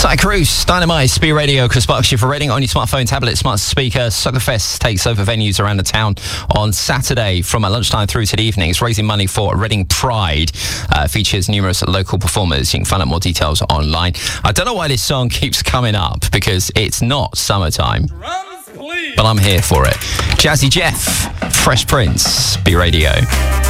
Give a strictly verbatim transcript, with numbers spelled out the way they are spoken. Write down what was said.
Ty Cruz, Dynamite, Speed Radio, Chris Berkshire for Reading on your smartphone, tablet, smart speaker. Suckerfest takes over venues around the town on Saturday from lunchtime through to the evening. It's raising money for Reading Pride. Uh, features numerous local performers. You can find out more details online. I don't know why this song keeps coming up because it's not summertime. Drums, please. But I'm here for it. Jazzy Jeff, Fresh Prince, Speed Radio.